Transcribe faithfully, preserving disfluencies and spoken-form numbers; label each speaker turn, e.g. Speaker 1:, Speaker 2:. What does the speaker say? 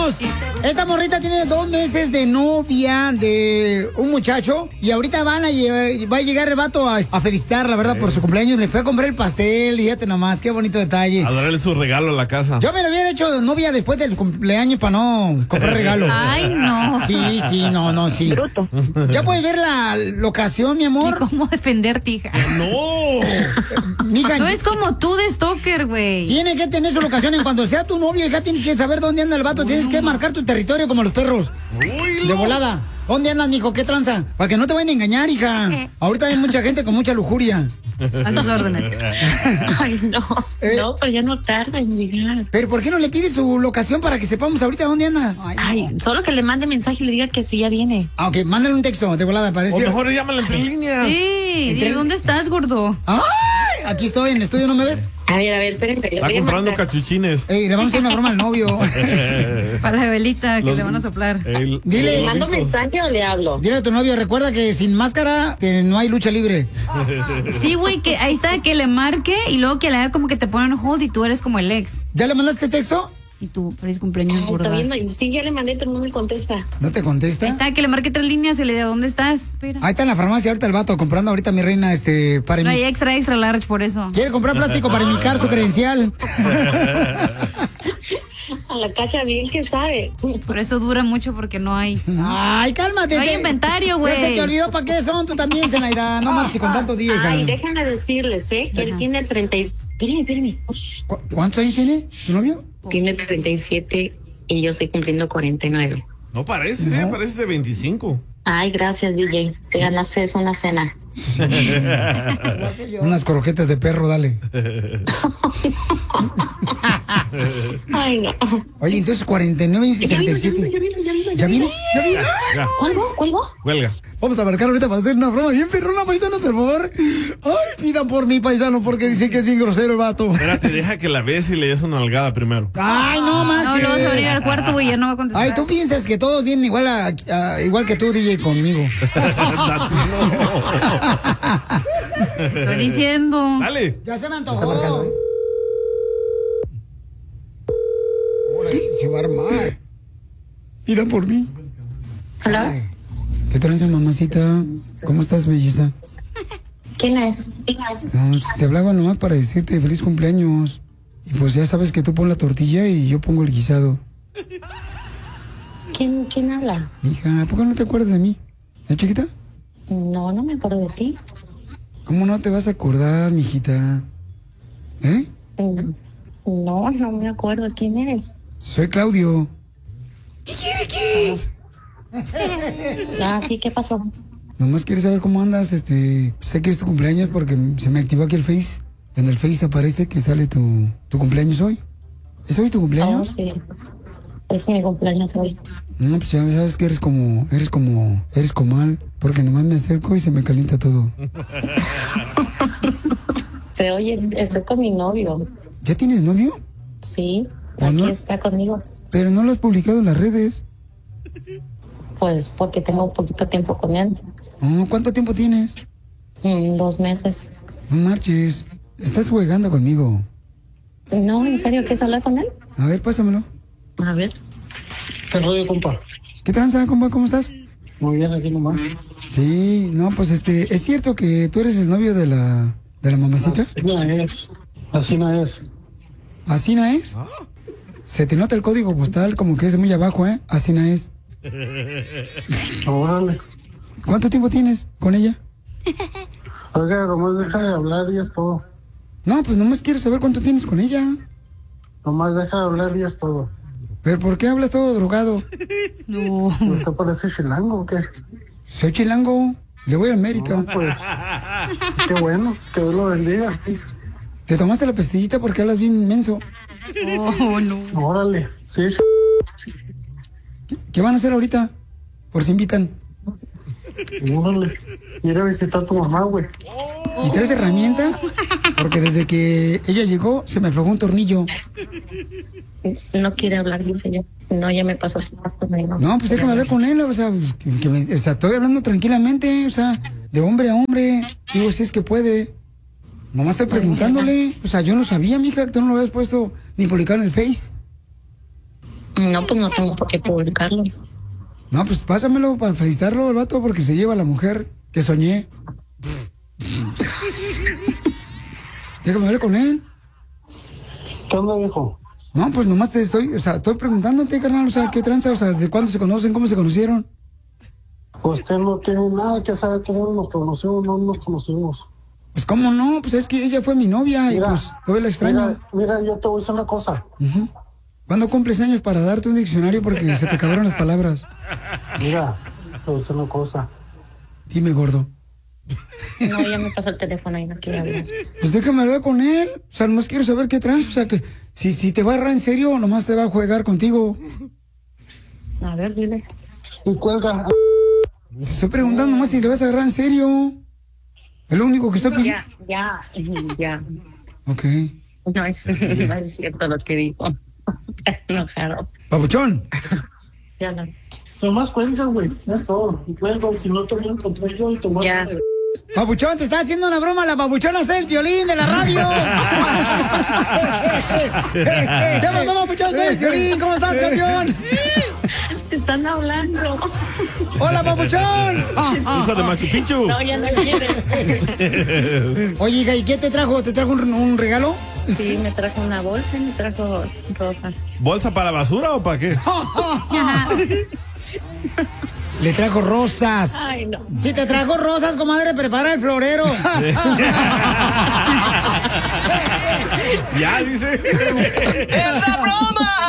Speaker 1: paisanos, esta morrita tiene dos meses de novia de un muchacho y ahorita van a lle- va a llegar el vato a, a felicitar, la verdad, sí, por su cumpleaños. Le fue a comprar el pastel, fíjate nomás, qué bonito detalle.
Speaker 2: A darle su regalo a la casa.
Speaker 1: Yo me lo hubiera hecho novia después del cumpleaños para no comprar regalo.
Speaker 3: Ay, no.
Speaker 1: Sí, sí, no, no, sí.
Speaker 4: Bruto.
Speaker 1: ¿Ya puedes ver la locación, mi amor?
Speaker 3: ¿Y cómo defenderte, hija?
Speaker 2: ¡No!
Speaker 1: Mija,
Speaker 3: No es como tú de stalker, güey.
Speaker 1: tiene que tener su locación. En cuanto sea tu novio, hija, tienes que saber dónde anda el vato. Tienes que marcar tu territorio como los perros.
Speaker 2: Uy,
Speaker 1: De volada. ¿Dónde andas, mijo? ¿Qué tranza? Para que no te vayan a engañar, hija. Ahorita hay mucha gente con mucha lujuria.
Speaker 3: A sus órdenes.
Speaker 4: Ay, no.
Speaker 1: Eh.
Speaker 4: No, pero ya no tarda en llegar.
Speaker 1: Pero ¿por qué no le pides su locación para que sepamos ahorita dónde anda? Ay,
Speaker 4: Ay,
Speaker 1: no.
Speaker 4: solo que le mande mensaje y le diga que sí, ya viene.
Speaker 1: Ah, ok, mándale un texto de volada,
Speaker 2: O
Speaker 1: parece.
Speaker 2: mejor llámala entre líneas.
Speaker 3: Sí, dile, ¿dónde estás, gordo?
Speaker 1: ¡Ay! Aquí estoy en el estudio, ¿no me ves?
Speaker 4: A ver, a ver, espérenme. le
Speaker 2: Está
Speaker 4: voy a
Speaker 2: comprando
Speaker 4: mandar.
Speaker 2: cachuchines.
Speaker 1: Ey, le vamos a hacer una broma al novio.
Speaker 3: Para la velita que
Speaker 2: Los-
Speaker 3: le van a soplar.
Speaker 2: El-
Speaker 1: Dile.
Speaker 2: los
Speaker 4: ¿Le mando
Speaker 2: globitos.
Speaker 4: mensaje o le hablo?
Speaker 1: Dile a tu novio, recuerda que sin máscara que no hay lucha libre.
Speaker 3: Sí, güey, que ahí está, que le marque y luego que le haga como que te ponen hold y tú eres como el ex.
Speaker 1: ¿Ya le mandaste texto?
Speaker 3: Y tú, feliz cumpleaños,
Speaker 4: Ay,
Speaker 3: gorda.
Speaker 4: todavía
Speaker 3: Ahí
Speaker 4: no. Sí, ya le mandé, pero no me contesta.
Speaker 1: ¿No te contesta?
Speaker 3: está, que le marque tres líneas y le diga, ¿dónde estás? Espera.
Speaker 1: Ahí está en la farmacia ahorita el vato comprando ahorita mi reina este para
Speaker 3: No
Speaker 1: mi-
Speaker 3: hay extra, extra large por eso.
Speaker 1: quiere comprar plástico para imitar su credencial.
Speaker 4: A la cacha bien que sabe.
Speaker 3: Por eso dura mucho porque no hay.
Speaker 1: Ay, cálmate.
Speaker 3: No hay
Speaker 1: te-
Speaker 3: inventario, güey.
Speaker 1: Ya se te olvidó para qué son, tú también, Zenaida. No marches con tanto día, hija.
Speaker 4: Ay, déjenme decirles, ¿eh? Que él tiene treinta y... Espérenme, espérenme. Ush.
Speaker 1: ¿Cu- ¿Cuántos años tiene tu novio?
Speaker 4: Tiene treinta y siete y yo estoy cumpliendo cuarenta y nueve.
Speaker 2: No parece, ¿eh? Parece de veinticinco.
Speaker 4: Ay, gracias, D J. Te ganaste es una cena.
Speaker 1: Unas croquetas de perro, dale.
Speaker 4: Ay, no.
Speaker 1: Oye, entonces cuarenta y nueve años y
Speaker 4: Ya
Speaker 1: treinta y
Speaker 4: vino, ya
Speaker 1: siete.
Speaker 4: vino, ya vino, ya vino,
Speaker 1: ¿Ya vino? ¿Ya vino?
Speaker 2: Ya,
Speaker 4: ¿Cuelgo? ¿Cuelgo?
Speaker 2: cuelga.
Speaker 1: Vamos a marcar ahorita para hacer una broma bien perrona, paisano, por favor. Ay, pidan por mí, paisano, porque dicen que es bien grosero el vato.
Speaker 2: Espérate, deja que la ves y le des una nalgada primero.
Speaker 1: Ay, no
Speaker 3: No,
Speaker 1: manches.
Speaker 3: luego se va a ir al cuarto, güey, ya no va a contestar.
Speaker 1: Ay, tú piensas que todos vienen igual a, a- igual que tú, D J, conmigo.
Speaker 3: Estoy diciendo.
Speaker 2: Dale.
Speaker 1: Ya se me antojó. Ahora se va a armar. Pidan por mí.
Speaker 4: ¿Hola?
Speaker 1: Ay, ¿qué tranza, mamacita? ¿Cómo estás, belleza?
Speaker 4: ¿Quién es?
Speaker 1: No, pues, te hablaba nomás para decirte feliz cumpleaños. Y pues ya sabes que tú pones la tortilla y yo pongo el guisado.
Speaker 4: ¿Quién, quién habla?
Speaker 1: Hija, ¿por qué no te acuerdas de mí? ¿Eh, chiquita?
Speaker 4: No, no me acuerdo de ti.
Speaker 1: ¿Cómo no te vas a acordar, mijita? ¿Eh?
Speaker 4: Mm, No, no me acuerdo. ¿Quién eres?
Speaker 1: Soy Claudio. ¿Qué quiere que es?
Speaker 4: Ah, sí, ¿qué pasó?
Speaker 1: Nomás quieres saber cómo andas, este... Sé que es tu cumpleaños porque se me activó aquí el Face. En el Face aparece que sale tu, tu cumpleaños hoy. ¿Es hoy tu
Speaker 4: Oh,
Speaker 1: cumpleaños?
Speaker 4: sí. Es mi cumpleaños hoy.
Speaker 1: No, pues ya sabes que eres como... Eres como... Eres comal. Porque nomás me acerco y se me calienta todo.
Speaker 4: Pero oye, estoy con mi novio.
Speaker 1: ¿Ya tienes novio?
Speaker 4: Sí,
Speaker 1: ¿O
Speaker 4: aquí
Speaker 1: no?
Speaker 4: está conmigo.
Speaker 1: Pero no lo has publicado en las redes.
Speaker 4: Pues porque tengo poquito tiempo con él.
Speaker 1: Oh, ¿cuánto tiempo tienes?
Speaker 4: Mm, dos meses.
Speaker 1: No marches. Estás jugando conmigo.
Speaker 4: No, ¿en serio quieres hablar con él?
Speaker 1: A ver, pásamelo.
Speaker 4: A ver.
Speaker 5: ¿Qué rollo, compa?
Speaker 1: ¿Qué tranza, compa? ¿Cómo estás?
Speaker 5: Muy bien, aquí nomás.
Speaker 1: Sí, no, pues este... ¿Es cierto que tú eres el novio de la... de la mamacita?
Speaker 5: Así no es. Así no es.
Speaker 1: ¿Así no es? Se te nota el código postal como que es muy abajo, ¿eh? Así no es.
Speaker 5: Órale.
Speaker 1: ¿Cuánto tiempo tienes con ella?
Speaker 5: Oiga, nomás deja de hablar y es todo.
Speaker 1: No, pues nomás quiero saber cuánto tienes con ella.
Speaker 5: Nomás deja de hablar y es todo.
Speaker 1: ¿Pero por qué hablas todo drogado?
Speaker 3: No.
Speaker 5: ¿Usted parece chilango o qué?
Speaker 1: Soy chilango. Le voy a América.
Speaker 5: No, pues, qué bueno, que Dios lo bendiga.
Speaker 1: ¿Te tomaste la pastillita porque hablas bien inmenso?
Speaker 3: Oh, no.
Speaker 5: Órale, sí.
Speaker 1: ¿Qué van a hacer ahorita? Por si invitan.
Speaker 5: Órale. Ir a visitar a tu mamá, güey.
Speaker 1: ¿Y traes herramienta? Porque desde que ella llegó se me aflojó un tornillo.
Speaker 4: No quiere hablar, dice yo. No, ya me pasó.
Speaker 1: No, pues déjame hablar con él, o sea, pues, que, que me- o sea, estoy hablando tranquilamente, o sea, de hombre a hombre. Digo, si es que puede. Mamá está preguntándole, o sea, yo no sabía, mija, que tú no lo habías puesto ni publicado en el Face.
Speaker 4: No, pues no tengo por qué publicarlo.
Speaker 1: No, pues pásamelo para felicitarlo, el vato, porque se lleva a la mujer que soñé. Déjame hablar con él.
Speaker 5: ¿Qué onda, viejo?
Speaker 1: No, pues nomás te estoy, o sea, estoy preguntándote, carnal, o sea, ¿qué tranza? O sea, ¿desde cuándo se conocen? ¿Cómo se conocieron?
Speaker 5: Usted no tiene nada que saber cómo nos conocimos, no nos conocimos.
Speaker 1: Pues, ¿cómo no? Pues es que ella fue mi novia
Speaker 5: Mira,
Speaker 1: y pues todavía la extraño.
Speaker 5: Mira, mira, yo te voy a decir una cosa.
Speaker 1: Uh-huh. ¿Cuándo cumples años para darte un diccionario porque se te acabaron las palabras?
Speaker 5: Mira, te voy a decir una cosa.
Speaker 1: Dime, gordo.
Speaker 4: No, ya me pasó el teléfono y no quiero hablar.
Speaker 1: Pues déjame hablar con él. O sea, nomás quiero saber qué trans. O sea, que si, si te va a agarrar en serio, nomás te va a jugar contigo.
Speaker 4: A ver, dile.
Speaker 5: Y cuelga.
Speaker 1: Estoy preguntando nomás si le vas a agarrar en serio. Es lo único que estoy pidiendo.
Speaker 4: Ya, ya, ya.
Speaker 1: Ok.
Speaker 4: No es, no es cierto lo que dijo. Está enojado.
Speaker 1: Papuchón.
Speaker 4: Ya no.
Speaker 5: Nomás cuelga, güey. Es todo. Y cuelga, si no te voy a encontrar yo y te voy a...
Speaker 4: Ya.
Speaker 1: Papuchón, te está haciendo una broma la papuchona, es el violín de la radio. ¿Qué pasó, papuchón? Soy el violín. ¿Cómo estás, campeón?
Speaker 4: Te están hablando.
Speaker 1: Hola, papuchón.
Speaker 2: Hijo de Machu Picchu.
Speaker 4: No, ya no quiere.
Speaker 1: Oye, hija, ¿y qué te trajo? ¿Te trajo un, un regalo?
Speaker 4: Sí, me trajo una bolsa y me trajo rosas.
Speaker 2: ¿Bolsa para basura o para qué?
Speaker 1: Le trajo rosas.
Speaker 4: Ay, no.
Speaker 1: Si te trajo rosas, comadre, prepara el florero.
Speaker 2: Ya, dice.
Speaker 6: ¡Es la broma!